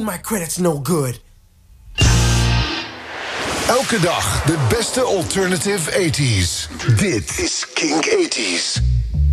my credit's no good. Elke dag de beste alternative 80s. Dit is Kink 80s.